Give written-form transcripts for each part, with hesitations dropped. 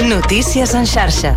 Notícies en xarxa.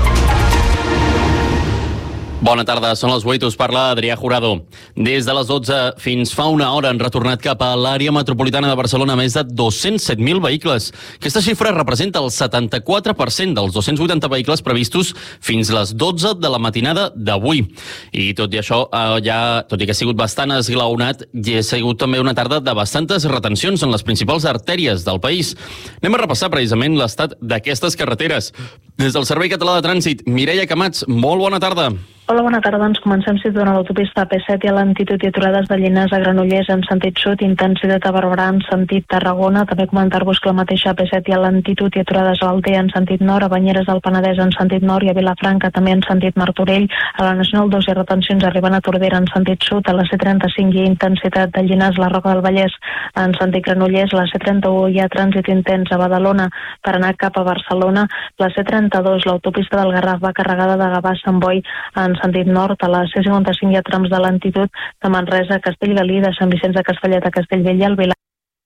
Bona tarda, són les 8, us parla Adrià Jurado. Des de les 12 fins fa una hora han retornat cap a l'àrea metropolitana de Barcelona més de 207.000 vehicles. Aquesta xifra representa el 74% dels 280 vehicles previstos fins les 12 de la matinada d'avui. I tot i això, tot i que ha sigut bastant esglaonat, ha sigut també una tarda de bastantes retencions en les principals artèries del país. Anem a repassar precisament l'estat d'aquestes carreteres. Des del Servei Català de Trànsit, Mireia Camats, molt bona tarda. Hola, bona tarda. Ens comencem situant a l'autopista P7 i a l'altitud i aturades de Llinars a Granollers en sentit sud, intensitat a Barberà en sentit Tarragona. També comentar-vos que la mateixa P7 i a l'altitud i aturades a l'Altea en sentit nord, a Banyeres del Penedès en sentit nord i a Vilafranca també en sentit Martorell. A la Nacional 2 hi ha retencions arribant a Tordera en sentit sud, a la C35 hi ha intensitat de Llinars, la Roca del Vallès en sentit Granollers, la C31 hi ha trànsit intens a Badalona per anar cap a Barcelona, la C32, l'autopista del Garraf va carregada de Gavà a Sant Boi en sentit nord, a la C55 hi ha trams de lentitud de Manresa a Castellgalí, de Sant Vicenç de Castellet a Castellbell i al Vilar.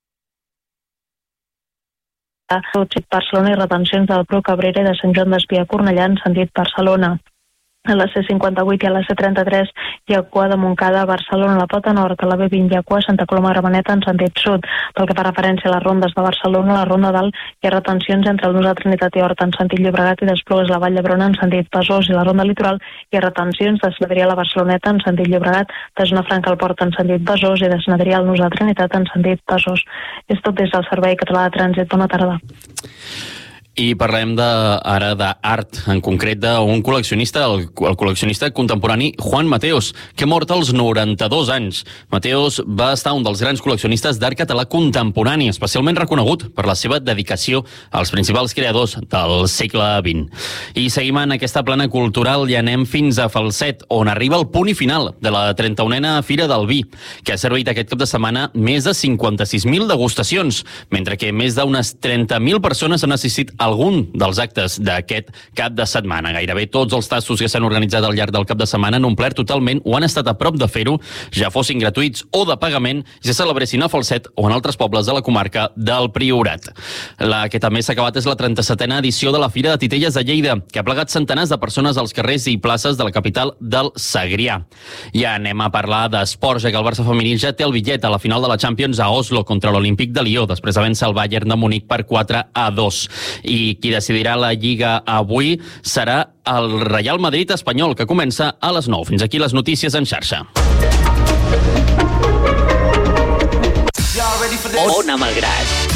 Barcelona i retencions del Pru Cabrera i de Sant Joan d'Espí a Cornellà en sentit Barcelona. A la C58 i a la C33 hi ha cua de Montcada a Barcelona, a la Pota Nord, a la B20 hi ha cua a Santa Coloma de Gramenet en sentit sud. Pel que fa referència a les rondes de Barcelona, a la ronda dalt hi ha retencions entre el Nus de Trinitat i Horta en sentit Llobregat i d'Esplugues la Vall d'Hebron en sentit Besòs, i la ronda litoral hi ha retencions de Sant Adrià a la Barceloneta en sentit Llobregat, de Zona Franca al Port en sentit Besòs i de Sant Adrià al Nus de Trinitat en sentit Besòs. És tot des del Servei Català de Trànsit. Bona tarda. I parlem ara d'art, en concret d'un col·leccionista, el col·leccionista contemporani Juan Mateos, que ha mort als 92 anys. Mateos va estar un dels grans col·leccionistes d'art català contemporani, especialment reconegut per la seva dedicació als principals creadors del segle XX. I seguim en aquesta plana cultural i anem fins a Falset, on arriba el punt i final de la 31a Fira del Vi, que ha servit aquest cap de setmana més de 56.000 degustacions, mentre que més d'unes 30.000 persones han assistit a algun dels actes d'aquest cap de setmana. Gairebé tots els tastos que s'han organitzat al llarg del cap de setmana han omplert totalment o han estat a prop de fer-ho, ja fossin gratuïts o de pagament, i se celebressin a Falset o en altres pobles de la comarca del Priorat. La que també s'ha acabat és la 37a edició de la Fira de Titelles de Lleida, que ha plegat centenars de persones als carrers i places de la capital del Segrià. Ja anem a parlar d'esports, ja que el Barça femení ja té el bitllet a la final de la Champions a Oslo contra l'Olímpic de Lió, després de vèncer el Bayern de Munic per 4-2. I qui decidirà la Lliga avui serà el Real Madrid espanyol, que comença a les 9. Fins aquí les notícies en xarxa. Ona Malgrat.